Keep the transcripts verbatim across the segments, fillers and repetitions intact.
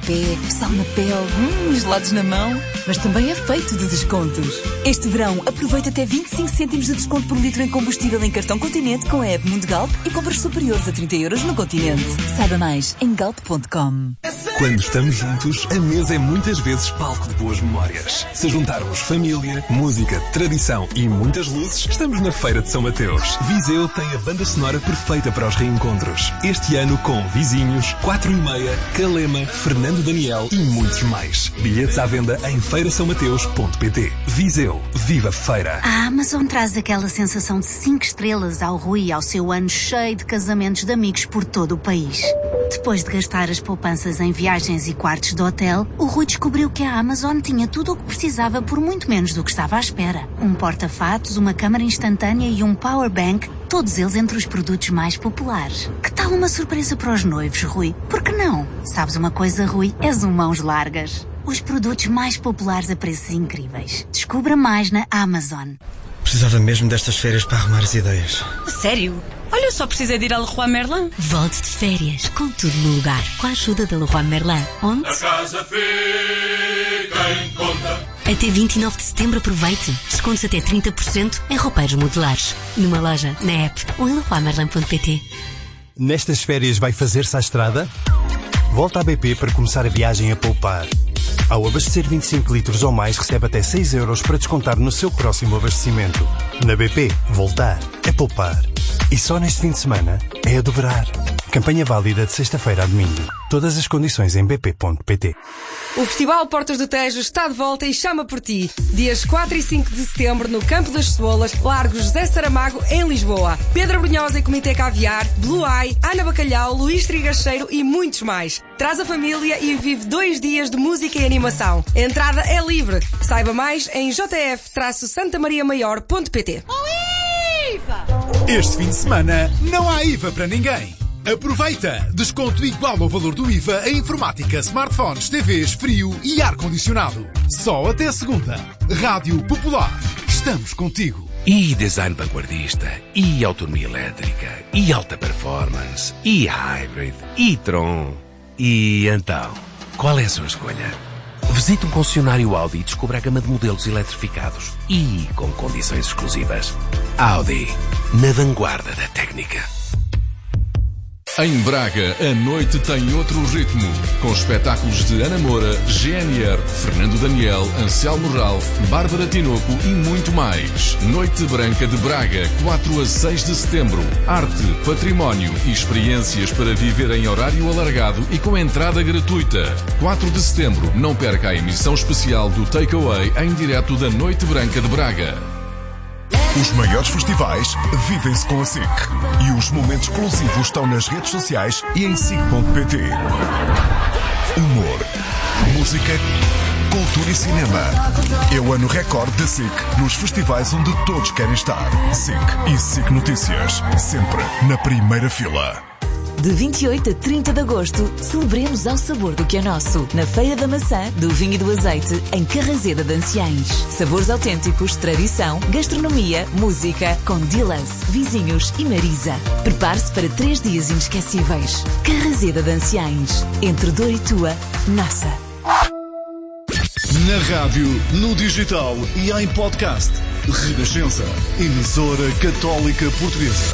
pé, sal na pele, hum, gelados na mão. Mas também é feito de descontos. Este verão, aproveita até vinte e cinco cêntimos de desconto por litro em combustível em cartão Continente com a app Mundo Galp e compras superiores a trinta euros no Continente. Saiba mais em galp ponto com. Quando estamos juntos, a mesa é muitas vezes palco de boas memórias. Se juntarmos família, música, tradição e muitas luzes, estamos na Feira de São Mateus. Viseu tem a banda sonora perfeita para os reencontros. Este ano com Vizinhos, Quatro e Meia, Calema, Fernando Daniel e muitos mais. Bilhetes à venda em feira são mateus ponto pt. Viseu, viva feira! A Amazon traz aquela sensação de cinco estrelas ao Rui e ao seu ano cheio de casamentos de amigos por todo o país. Depois de gastar as poupanças em viagens e quartos de hotel, o Rui descobriu que a Amazon tinha tudo o que precisava por muito menos do que estava à espera. Um porta-fatos, uma câmara instantânea e um powerbank, todos eles entre os produtos mais populares. Que tal uma surpresa para os noivos, Rui? Por que não? Sabes uma coisa, Rui? És um mãos largas. Os produtos mais populares a preços incríveis. Descubra mais na Amazon. Precisava mesmo destas férias para arrumar as ideias. Sério? Olha, eu só precisei de ir a Leroy Merlin. Volte de férias, com tudo no lugar, com a ajuda da Leroy Merlin. Onde? A casa fica em conta. Até vinte e nove de setembro aproveite. Descontos até trinta por cento em roupeiros modulares. Numa loja, na app ou em leroy merlin ponto pt. Nestas férias vai fazer-se à estrada? Volta à B P para começar a viagem a poupar. Ao abastecer vinte e cinco litros ou mais, recebe até seis euros para descontar no seu próximo abastecimento. Na B P, voltar é poupar. E só neste fim de semana é a dobrar. Campanha válida de sexta-feira a domingo. Todas as condições em b p ponto p t. O Festival Portas do Tejo está de volta e chama por ti. Dias quatro e cinco de setembro no Campo das Cebolas, Largo José Saramago, em Lisboa. Pedro Brunhosa e Comitê Caviar, Blue Eye, Ana Bacalhau, Luís Trigacheiro e muitos mais. Traz a família e vive dois dias de música e animação. A entrada é livre. Saiba mais em j f santa maria maior ponto p t. Oh, I V A! Este fim de semana não há I V A para ninguém. Aproveita! Desconto igual ao valor do I V A em informática, smartphones, T Vs, frio e ar-condicionado. Só até segunda. Rádio Popular. Estamos contigo. E design vanguardista, e autonomia elétrica, e alta performance, e hybrid, e Tron. E então, qual é a sua escolha? Visite um concessionário Audi e descubra a gama de modelos eletrificados e com condições exclusivas. Audi, na vanguarda da técnica. Em Braga, a noite tem outro ritmo, com espetáculos de Ana Moura, G N R, Fernando Daniel, Anselmo Ralph, Bárbara Tinoco e muito mais. Noite Branca de Braga, quatro a seis de setembro. Arte, património e experiências para viver em horário alargado e com entrada gratuita. quatro de setembro, não perca a emissão especial do Takeaway em direto da Noite Branca de Braga. Os maiores festivais vivem-se com a SIC. E os momentos exclusivos estão nas redes sociais e em sic ponto p t. Humor, música, cultura e cinema. É o ano recorde da SIC nos festivais onde todos querem estar. SIC e SIC Notícias, sempre na primeira fila. De vinte e oito a trinta de agosto, celebremos ao sabor do que é nosso, na Feira da Maçã, do Vinho e do Azeite, em Carrazeda de Anciães. Sabores autênticos, tradição, gastronomia, música, com Dillas, Vizinhos e Marisa. Prepare-se para três dias inesquecíveis. Carrazeda de Anciães, entre dor e tua, nossa. Na rádio, no digital e em podcast. Renascença, emissora católica portuguesa.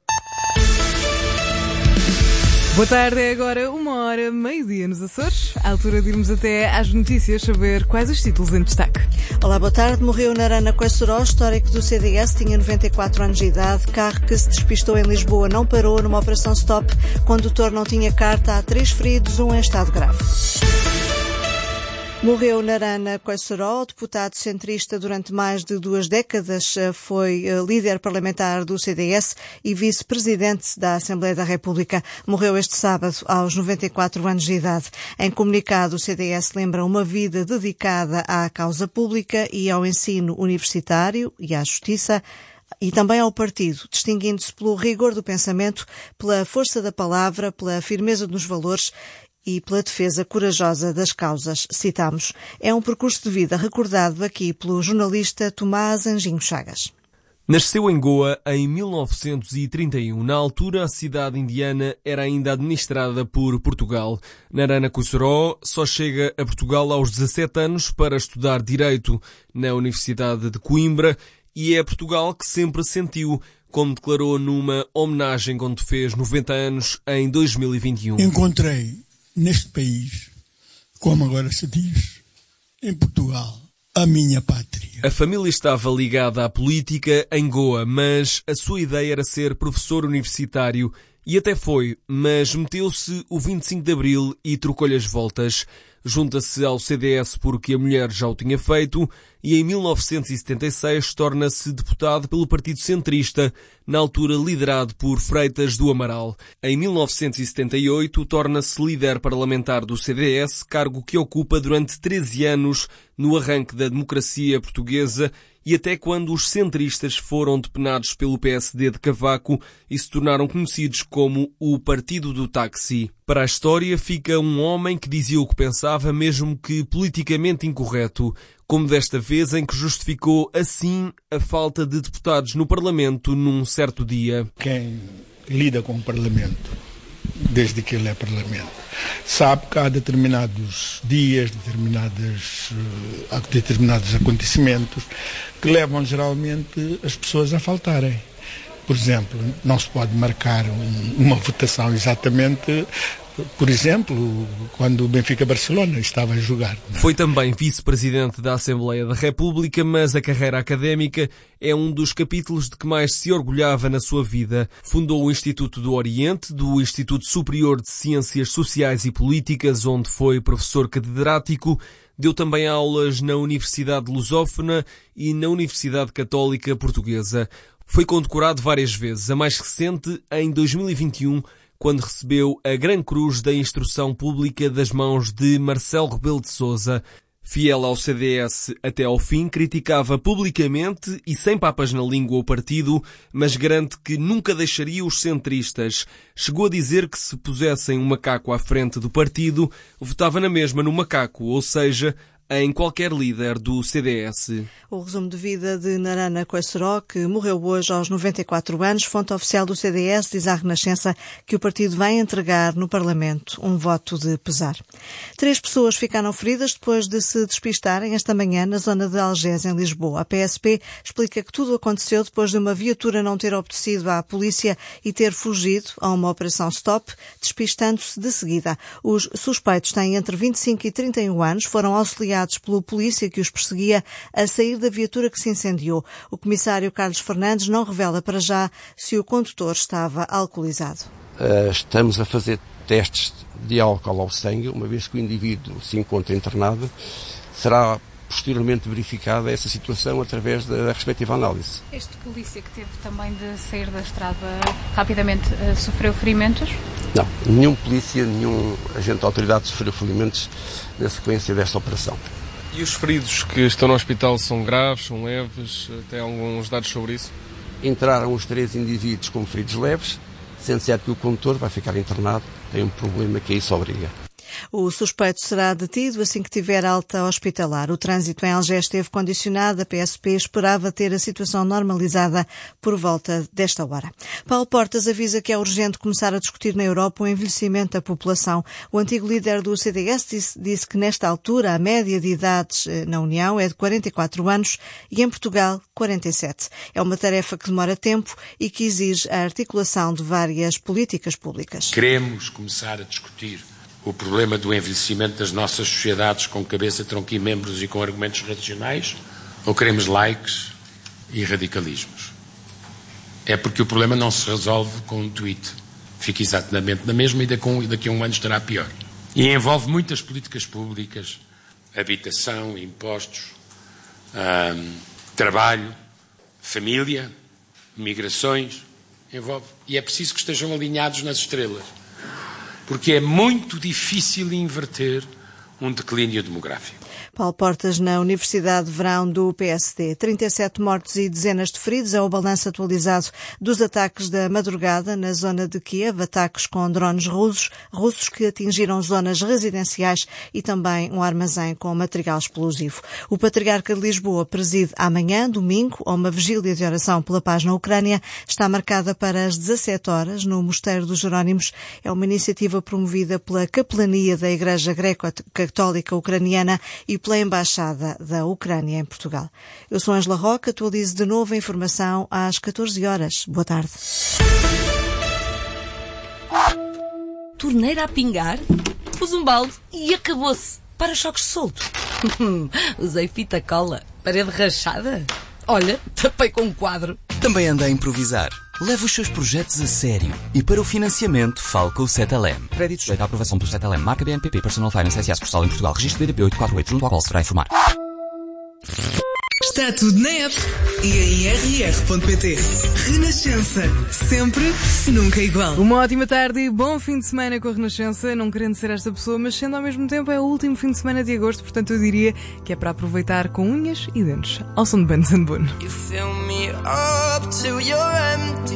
Boa tarde, é agora uma hora, meio-dia nos Açores. À altura de irmos até às notícias, saber quais os títulos em destaque. Olá, boa tarde. Morreu Narana Coissoró, histórico do C D S, tinha noventa e quatro anos de idade. Carro que se despistou em Lisboa não parou numa operação stop. Condutor não tinha carta, há três feridos, um em estado grave. Morreu Narana Coissoró, deputado centrista durante mais de duas décadas, foi líder parlamentar do C D S e vice-presidente da Assembleia da República. Morreu este sábado aos noventa e quatro anos de idade. Em comunicado, o C D S lembra uma vida dedicada à causa pública e ao ensino universitário e à justiça, e também ao partido, distinguindo-se pelo rigor do pensamento, pela força da palavra, pela firmeza nos valores e pela defesa corajosa das causas. Citamos. É um percurso de vida recordado aqui pelo jornalista Tomás Anjinho Chagas. Nasceu em Goa em mil novecentos e trinta e um. Na altura, a cidade indiana era ainda administrada por Portugal. Narana Kusuro só chega a Portugal aos dezassete anos para estudar Direito na Universidade de Coimbra e é Portugal que sempre sentiu, como declarou numa homenagem quando fez noventa anos em dois mil e vinte e um. Encontrei neste país, como agora se diz, em Portugal, a minha pátria. A família estava ligada à política em Goa, mas a sua ideia era ser professor universitário e até foi, mas meteu-se o vinte e cinco de Abril e trocou-lhe as voltas. Junta-se ao C D S porque a mulher já o tinha feito e em mil novecentos e setenta e seis torna-se deputado pelo Partido Centrista, na altura liderado por Freitas do Amaral. Em mil novecentos e setenta e oito torna-se líder parlamentar do C D S, cargo que ocupa durante treze anos no arranque da democracia portuguesa e até quando os centristas foram depenados pelo P S D de Cavaco e se tornaram conhecidos como o Partido do Táxi. Para a história fica um homem que dizia o que pensava, mesmo que politicamente incorreto, como desta vez em que justificou assim a falta de deputados no Parlamento num certo dia. Quem lida com o Parlamento, desde que ele é Parlamento, sabe que há determinados dias, determinadas, há determinados acontecimentos que levam geralmente as pessoas a faltarem. Por exemplo, não se pode marcar um, uma votação exatamente, por exemplo, quando o Benfica-Barcelona estava a jogar. Foi também vice-presidente da Assembleia da República, mas a carreira académica é um dos capítulos de que mais se orgulhava na sua vida. Fundou o Instituto do Oriente, do Instituto Superior de Ciências Sociais e Políticas, onde foi professor catedrático. Deu também aulas na Universidade Lusófona e na Universidade Católica Portuguesa. Foi condecorado várias vezes, a mais recente em dois mil e vinte e um, quando recebeu a Gran Cruz da Instrução Pública das mãos de Marcelo Rebelo de Sousa. Fiel ao C D S até ao fim, criticava publicamente e sem papas na língua o partido, mas garante que nunca deixaria os centristas. Chegou a dizer que se pusessem um macaco à frente do partido, votava na mesma no macaco, ou seja, em qualquer líder do C D S. O resumo de vida de Narana Kusuro, que morreu hoje aos noventa e quatro anos, fonte oficial do C D S, diz à Renascença que o partido vai entregar no Parlamento um voto de pesar. Três pessoas ficaram feridas depois de se despistarem esta manhã na zona de Algés, em Lisboa. A P S P explica que tudo aconteceu depois de uma viatura não ter obedecido à polícia e ter fugido a uma operação stop, despistando-se de seguida. Os suspeitos têm entre vinte e cinco e trinta e um anos, foram auxiliados pelo polícia que os perseguia a sair da viatura que se incendiou. O comissário Carlos Fernandes não revela para já se o condutor estava alcoolizado. Uh, estamos a fazer testes de álcool ao sangue, uma vez que o indivíduo se encontra internado, será posteriormente verificada essa situação através da respectiva análise. Este polícia que teve também de sair da estrada rapidamente uh, sofreu ferimentos? Não, nenhum polícia, nenhum agente da autoridade sofreu ferimentos na sequência desta operação. E os feridos que estão no hospital são graves, são leves? Tem alguns dados sobre isso? Entraram os três indivíduos como feridos leves, sendo certo que o condutor vai ficar internado, tem um problema que isso obriga. O suspeito será detido assim que tiver alta hospitalar. O trânsito em Algés esteve condicionado. A P S P esperava ter a situação normalizada por volta desta hora. Paulo Portas avisa que é urgente começar a discutir na Europa o envelhecimento da população. O antigo líder do C D S disse, disse que nesta altura a média de idades na União é de quarenta e quatro anos e em Portugal quarenta e sete. É uma tarefa que demora tempo e que exige a articulação de várias políticas públicas. Queremos começar a discutir o problema do envelhecimento das nossas sociedades com cabeça, tronco e membros e com argumentos racionais, ou queremos likes e radicalismos? É porque o problema não se resolve com um tweet. Fica exatamente na mesma e daqui a um ano estará pior. E envolve muitas políticas públicas, habitação, impostos, hum, trabalho, família, migrações, envolve. E é preciso que estejam alinhados nas estrelas. Porque é muito difícil inverter um declínio demográfico. Paulo Portas, na Universidade de Verão do P S D. trinta e sete mortos e dezenas de feridos é o balanço atualizado dos ataques da madrugada na zona de Kiev, ataques com drones russos, russos que atingiram zonas residenciais e também um armazém com material explosivo. O Patriarca de Lisboa preside amanhã, domingo, uma vigília de oração pela paz na Ucrânia. Está marcada para as dezassete horas no Mosteiro dos Jerónimos. É uma iniciativa promovida pela Capelania da Igreja Greco-Católica Ucraniana e pela Embaixada da Ucrânia em Portugal. Eu sou Ângela Roca, atualizo de novo a informação às catorze horas. Boa tarde. Torneira a pingar, pus um balde e acabou-se. Para-choques solto. Usei fita cola. Parede rachada. Olha, tapei com um quadro. Também anda a improvisar. Leve os seus projetos a sério. E para o financiamento, fale com o Cetelem. Crédito sujeito à aprovação do Cetelem. Marca B N P P Personal Finance S A Sucursal em Portugal. Registro B D P oito quatro oito, junto ao qual se deverá informar. Está tudo na app e em r r ponto p t. Renascença. Sempre, nunca igual. Uma ótima tarde e bom fim de semana com a Renascença. Não querendo ser esta pessoa, mas sendo ao mesmo tempo é o último fim de semana de agosto, portanto eu diria que é para aproveitar com unhas e dentes. Ao som de Benz and Boone. You fill me up till you're empty.